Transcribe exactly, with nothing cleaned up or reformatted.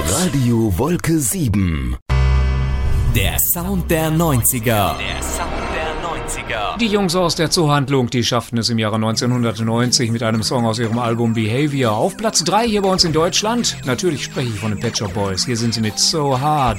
Radio Wolke sieben. Der Sound der neunziger. Der Sound der neunziger. Die Jungs aus der Zoohandlung, die schafften es im Jahre neunzehnhundertneunzig mit einem Song aus ihrem Album Behavior auf Platz drei hier bei uns in Deutschland. Natürlich spreche ich von den Pet Shop Boys. Hier sind sie mit So Hard.